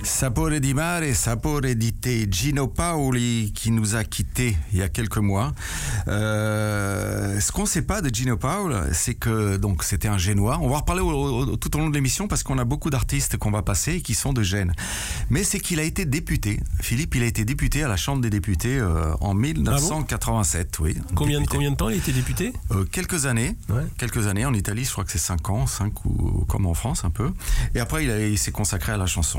Sapore di mare, sapore di te. Gino Paoli qui nous a quittés il y a quelques mois. Ce qu'on ne sait pas de Gino Paoli, c'est que donc c'était un Génois. On va en reparler tout au long de l'émission parce qu'on a beaucoup d'artistes qu'on va passer et qui sont de Gênes. Mais c'est qu'il a été député. Philippe, il a été député à la Chambre des députés en 1987. Ah bon, oui. Combien de temps il a été député? Quelques années. Ouais. Quelques années. En Italie, je crois que c'est 5 ans, 5 ou comme en France un peu. Et après, il s'est consacré à la chanson.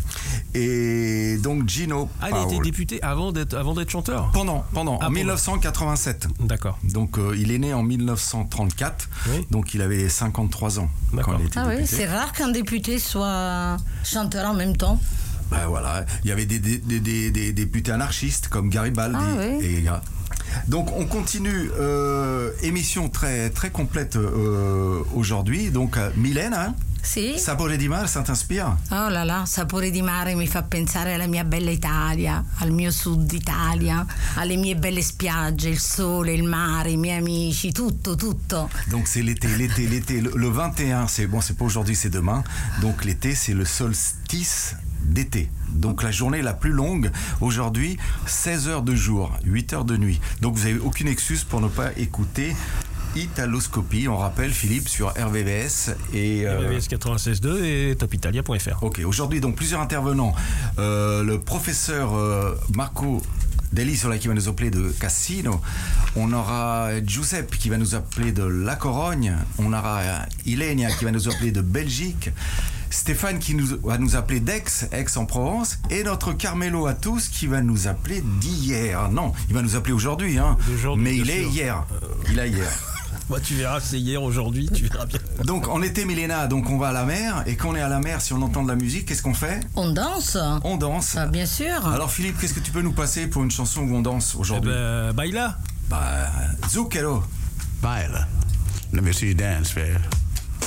Et donc Gino Paoli. Il a été député avant d'être chanteur? Pendant, en 1987. D'accord. Donc il est né en 1934, oui. Donc il avait 53 ans quand il était député. Oui, c'est rare qu'un député soit chanteur en même temps. Ben voilà, il y avait des députés anarchistes comme Garibaldi. Oui. Donc on continue, émission très, très complète aujourd'hui. Donc Mylène, hein? Sì. Sapore di mare, ça t'inspire? Oh là là, sapore di mare mi fa pensare alla mia bella Italia, al mio sud Italia, alle mie belle spiagge, il sole, il mare, i miei amici, tutto. Donc c'est l'été, le 21, c'est pas aujourd'hui, c'est demain. Donc l'été, c'est le solstice d'été. Donc la journée la plus longue aujourd'hui, 16 heures de jour, 8 heures de nuit. Donc vous n'avez aucune excuse pour ne pas écouter Italoscopie, on rappelle Philippe sur RVVS et RVVS 96.2 et topitalia.fr. Ok, aujourd'hui donc plusieurs intervenants. Le professeur Marco Dell'Isola qui va nous appeler de Cassino. On aura Giuseppe qui va nous appeler de La Corogne. On aura Ilenia qui va nous appeler de Belgique. Stéphane qui va nous appeler d'Aix, Aix-en-Provence, et notre Carmelo à tous qui va nous appeler d'hier. Non, il va nous appeler aujourd'hui, hein. Mais il est hier. Il est hier. Bah, tu verras, c'est hier, aujourd'hui, tu verras bien. Donc en été, Milena, donc on va à la mer, et quand on est à la mer, si on entend de la musique, qu'est-ce qu'on fait? On danse. On danse. Ah, bien sûr. Alors Philippe, qu'est-ce que tu peux nous passer pour une chanson où on danse aujourd'hui? Baila. Zucchero. Baila. Let me see you dance, man.